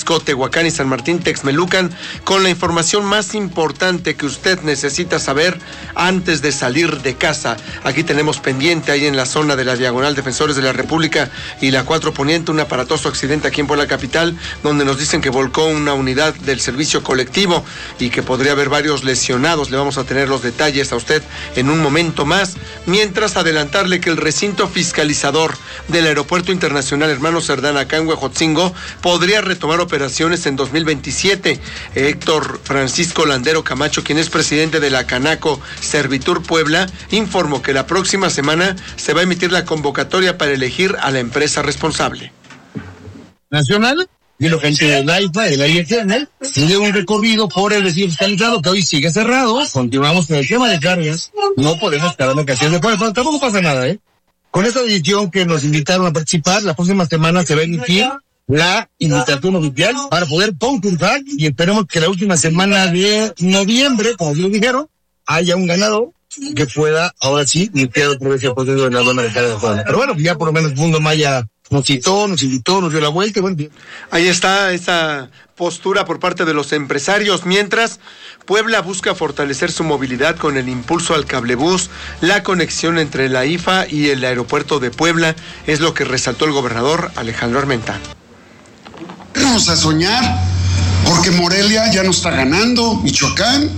Atlixco, Tehuacán y San Martín Texmelucan con la información más importante que usted necesita saber antes de salir de casa. Aquí tenemos pendiente, ahí en la zona de la Diagonal Defensores de la República y la 4 Poniente, un aparatoso accidente aquí en Puebla Capital, donde nos dicen que volcó una unidad del servicio colectivo y que podría haber varios lesionados. Le vamos a tener los detalles a usted en un momento más. Mientras, adelantarle que el recinto fiscalizador del Aeropuerto Internacional Hermano Cerdán acá en Huejotzingo podría retomar operaciones en 2027. Héctor Francisco Landero Camacho, quien es presidente de la Canaco Servitur Puebla, informó que la próxima semana se va a emitir la convocatoria para elegir a la empresa responsable. Nacional, vino gente del AIFA, del AIFN, y dio un recorrido por el recinto fiscalizado que hoy sigue cerrado. Continuamos con el tema de cargas, no podemos quedarnos en casillas de pueblo, tampoco pasa nada, Con esta decisión que nos invitaron a participar, la próxima semana se va a emitir la invitación oficial para poder concursar y esperemos que la última semana de noviembre, como ellos dijeron, haya un ganador que pueda, ahora sí, limpiar otra vez el proceso de la zona de carga de Puebla. Pero bueno, ya por lo menos el Mundo Maya nos citó, nos invitó, nos dio la vuelta. Bueno, bien. Ahí está esa postura por parte de los empresarios. Mientras, Puebla busca fortalecer su movilidad con el impulso al cablebús. La conexión entre la IFA y el aeropuerto de Puebla es lo que resaltó el gobernador Alejandro Armenta. Vamos a soñar, porque Morelia ya no está ganando, Michoacán,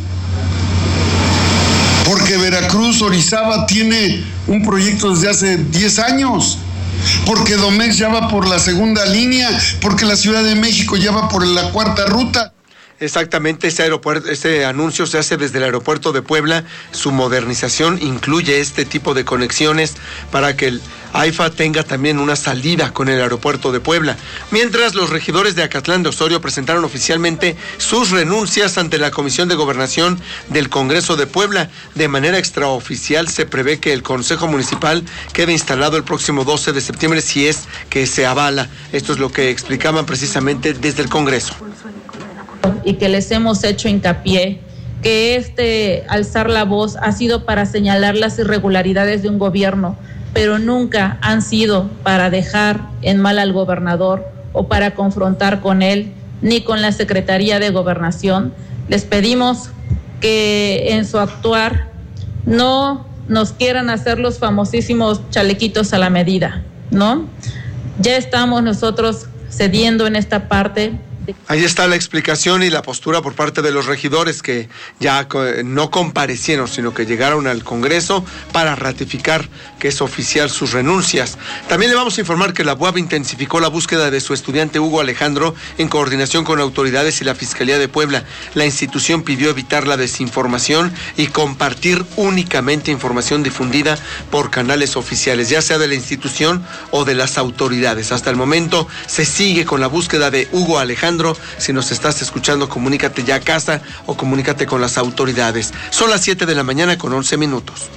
porque Veracruz, Orizaba tiene un proyecto desde hace 10 años. Porque Domex ya va por la segunda línea, porque la Ciudad de México ya va por la cuarta ruta. Exactamente, ese anuncio se hace desde el aeropuerto de Puebla. Su modernización incluye este tipo de conexiones para que el AIFA tenga también una salida con el aeropuerto de Puebla. Mientras, los regidores de Acatlán de Osorio presentaron oficialmente sus renuncias ante la Comisión de Gobernación del Congreso de Puebla. De manera extraoficial se prevé que el Consejo Municipal quede instalado el próximo 12 de septiembre si es que se avala. Esto es lo que explicaban precisamente desde el Congreso. Y que les hemos hecho hincapié que alzar la voz ha sido para señalar las irregularidades de un gobierno, pero nunca han sido para dejar en mal al gobernador o para confrontar con él, ni con la Secretaría de Gobernación. Les pedimos que en su actuar no nos quieran hacer los famosísimos chalequitos a la medida, ¿no? Ya estamos nosotros cediendo en esta parte. Ahí está la explicación y la postura por parte de los regidores que ya no comparecieron, sino que llegaron al Congreso para ratificar que es oficial sus renuncias. También le vamos a informar que la UAB intensificó la búsqueda de su estudiante Hugo Alejandro en coordinación con autoridades y la Fiscalía de Puebla. La institución pidió evitar la desinformación y compartir únicamente información difundida por canales oficiales, ya sea de la institución o de las autoridades. Hasta el momento se sigue con la búsqueda de Hugo Alejandro. Si nos estás escuchando, comunícate ya a casa o comunícate con las autoridades. Son las 7 de la mañana con 11 minutos.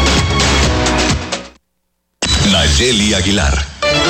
Nayeli Aguilar.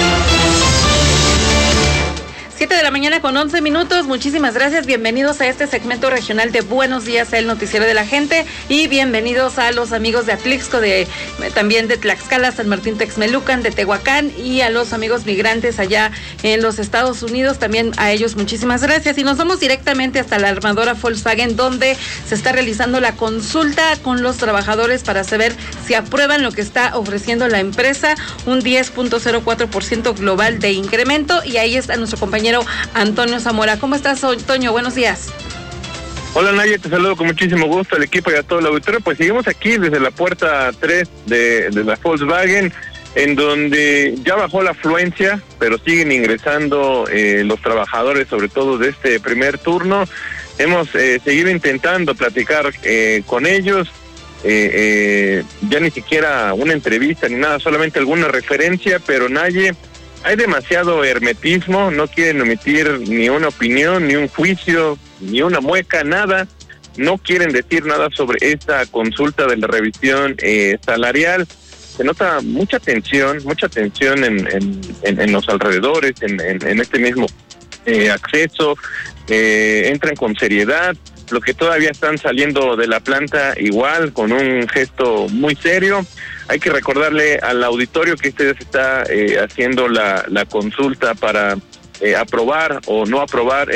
7 de la mañana con 11 minutos. Muchísimas gracias. Bienvenidos a este segmento regional de Buenos Días, el noticiero de la gente, y bienvenidos a los amigos de Atlixco, también de Tlaxcala, San Martín Texmelucan, de Tehuacán, y a los amigos migrantes allá en los Estados Unidos. También a ellos muchísimas gracias. Y nos vamos directamente hasta la armadora Volkswagen, donde se está realizando la consulta con los trabajadores para saber si aprueban lo que está ofreciendo la empresa, un 10.04% global de incremento. Y ahí está nuestro compañero Antonio Zamora. ¿Cómo estás, Toño? Buenos días. Hola, Naye, te saludo con muchísimo gusto al equipo y a todo el auditorio. Pues seguimos aquí desde la puerta 3 de la Volkswagen, en donde ya bajó la afluencia, pero siguen ingresando los trabajadores, sobre todo de este primer turno. Hemos seguido intentando platicar con ellos, ya ni siquiera una entrevista ni nada, solamente alguna referencia, pero Naye, hay demasiado hermetismo, no quieren emitir ni una opinión, ni un juicio, ni una mueca, nada. No quieren decir nada sobre esta consulta de la revisión salarial. Se nota mucha tensión en los alrededores, en este mismo acceso. Entran con seriedad. Los que todavía están saliendo de la planta igual, con un gesto muy serio. Hay que recordarle al auditorio que se está haciendo la consulta para aprobar o no aprobar